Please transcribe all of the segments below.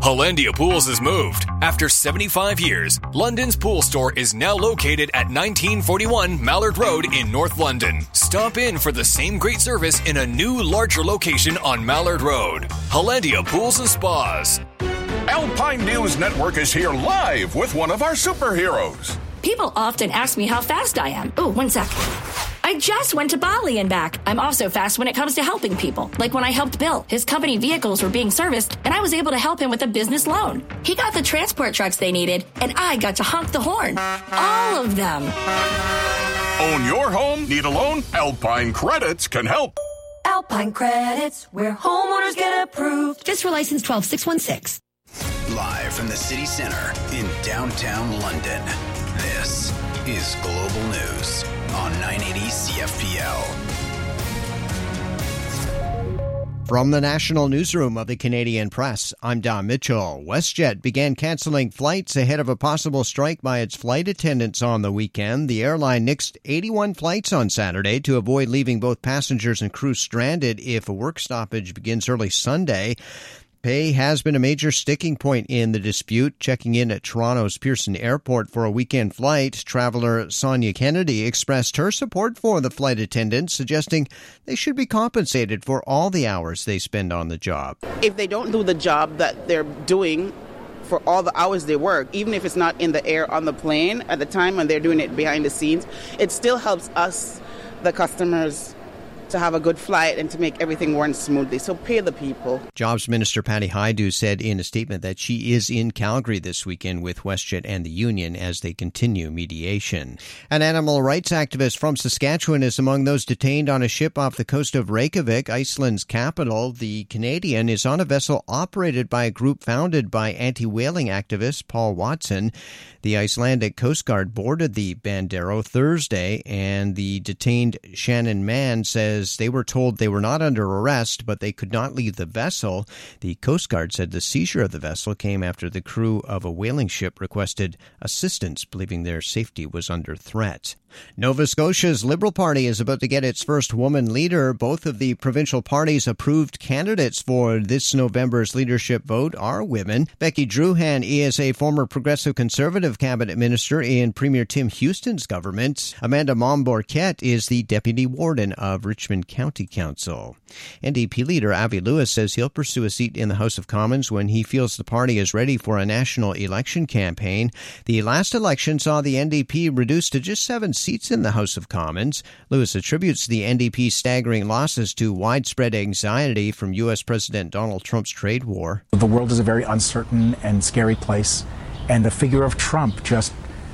Hollandia Pools has moved. After 75 years, London's pool store is now located at 1941 Mallard Road in North London. Stop in for the same great service in a new, larger location on Mallard Road. Hollandia Pools and Spas. Alpine News Network is here live with one of our superheroes. People often ask me how fast I am. Oh, one sec. I just went to Bali and back. I'm also fast when it comes to helping people. Like when I helped Bill. His company vehicles were being serviced, and I was able to help him with a business loan. He got the transport trucks they needed, and I got to honk the horn. All of them. Own your home? Need a loan? Alpine Credits can help. Alpine Credits, where homeowners get approved. Just for license 12616. Live from the city center in downtown London, this is Global News on 980 CFPL. From the National Newsroom of the Canadian Press, I'm Don Mitchell. WestJet began cancelling flights ahead of a possible strike by its flight attendants on the weekend. The airline nixed 81 flights on Saturday to avoid leaving both passengers and crew stranded if a work stoppage begins early Sunday. Pay has been a major sticking point in the dispute. Checking in at Toronto's Pearson Airport for a weekend flight, traveller Sonia Kennedy expressed her support for the flight attendants, suggesting they should be compensated for all the hours they spend on the job. If they don't do the job that they're doing for all the hours they work, even if it's not in the air on the plane at the time when they're doing it behind the scenes, it still helps us, the customers, to have a good flight and to make everything run smoothly. So pay the people. Jobs Minister Patty Hajdu said in a statement that she is in Calgary this weekend with WestJet and the union as they continue mediation. An animal rights activist from Saskatchewan is among those detained on a ship off the coast of Reykjavik, Iceland's capital. The Canadian is on a vessel operated by a group founded by anti-whaling activist Paul Watson. The Icelandic Coast Guard boarded the Bandero Thursday, and the detained Shannon Mann says they were told they were not under arrest, but they could not leave the vessel. The Coast Guard said the seizure of the vessel came after the crew of a whaling ship requested assistance, believing their safety was under threat. Nova Scotia's Liberal Party is about to get its first woman leader. Both of the provincial parties' approved candidates for this November's leadership vote are women. Becky Druhan is a former Progressive Conservative cabinet minister in Premier Tim Houston's government. Amanda Mombourquette is the deputy warden of Richmond County Council. NDP leader Avi Lewis says he'll pursue a seat in the House of Commons when he feels the party is ready for a national election campaign. The last election saw the NDP reduced to just 7 seats in the House of Commons. Lewis attributes the NDP's staggering losses to widespread anxiety from U.S. President Donald Trump's trade war. The world is a very uncertain and scary place, and the figure of Trump just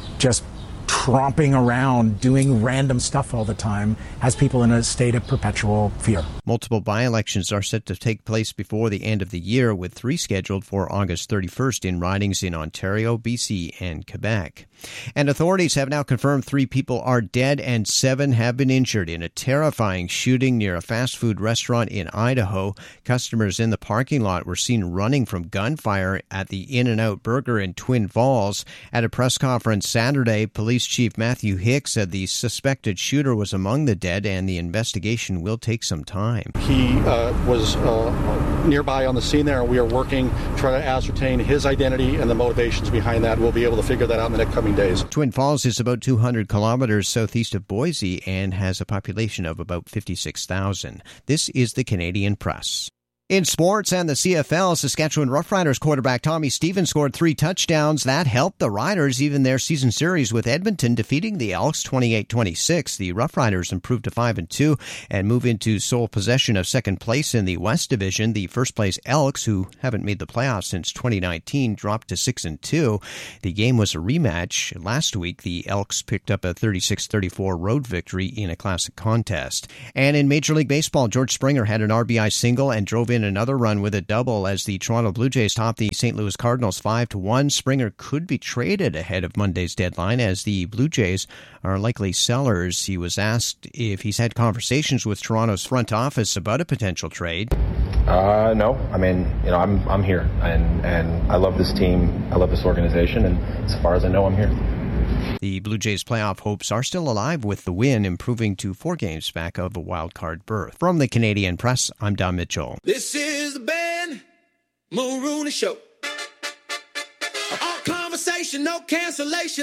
tromping around doing random stuff all the time has people in a state of perpetual fear. Multiple by-elections are set to take place before the end of the year, with 3 scheduled for August 31st in ridings in Ontario, BC, and Quebec. And authorities have now confirmed 3 people are dead and 7 have been injured in a terrifying shooting near a fast food restaurant in Idaho. Customers in the parking lot were seen running from gunfire at the In-N-Out Burger in Twin Falls. At a press conference Saturday, Police Chief Matthew Hicks said the suspected shooter was among the dead and the investigation will take some time. He was nearby on the scene there, and we are working to try to ascertain his identity and the motivations behind that. We'll be able to figure that out in the next coming days. Twin Falls is about 200 kilometers southeast of Boise and has a population of about 56,000. This is the Canadian Press. In sports and the CFL, Saskatchewan Roughriders quarterback Tommy Stevens scored 3 touchdowns. That helped the Riders even their season series with Edmonton, defeating the Elks 28-26. The Roughriders improved to 5-2 and move into sole possession of second place in the West Division. The first place Elks, who haven't made the playoffs since 2019, dropped to 6-2. The game was a rematch. Last week, the Elks picked up a 36-34 road victory in a classic contest. And in Major League Baseball, George Springer had an RBI single and drove in another run with a double as the Toronto Blue Jays topped the St. Louis Cardinals 5-1. Springer could be traded ahead of Monday's deadline as the Blue Jays are likely sellers. He was asked if he's had conversations with Toronto's front office about a potential trade. No. I mean, I'm here and I love this team. I love this organization, and as far as I know, I'm here. The Blue Jays' playoff hopes are still alive with the win, improving to 4 games back of a wild-card berth. From the Canadian Press, I'm Don Mitchell. This is the Ben Mulrooney Show. conversation, no cancellation.